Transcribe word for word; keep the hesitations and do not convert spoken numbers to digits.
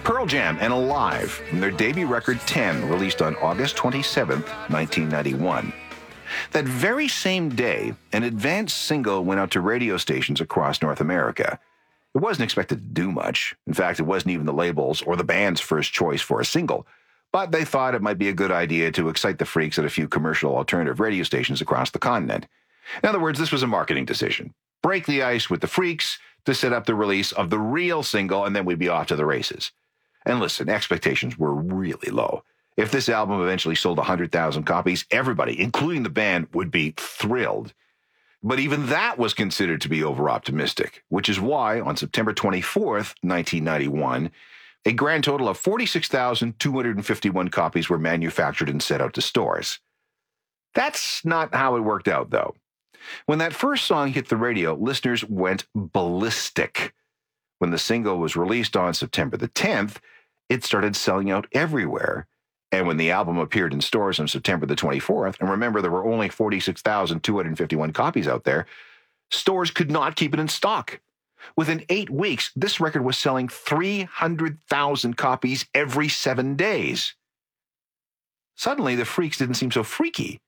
Pearl Jam and Alive from their debut record ten, released on August twenty-seventh, nineteen ninety-one. That very same day, an advanced single went out to radio stations across North America. It wasn't expected to do much. In fact, it wasn't even the label's or the band's first choice for a single, but they thought it might be a good idea to excite the freaks at a few commercial alternative radio stations across the continent. In other words, this was a marketing decision. Break the ice with the freaks to set up the release of the real single, and then we'd be off to the races. And listen, expectations were really low. If this album eventually sold one hundred thousand copies, everybody, including the band, would be thrilled. But even that was considered to be over-optimistic, which is why on September twenty-fourth, nineteen ninety-one, a grand total of forty-six thousand two hundred fifty-one copies were manufactured and sent out to stores. That's not how it worked out, though. When that first song hit the radio, listeners went ballistic. When the single was released on September the tenth, it started selling out everywhere. And when the album appeared in stores on September the twenty-fourth, and remember there were only forty-six thousand two hundred fifty-one copies out there, stores could not keep it in stock. Within eight weeks, this record was selling three hundred thousand copies every seven days. Suddenly, the freaks didn't seem so freaky.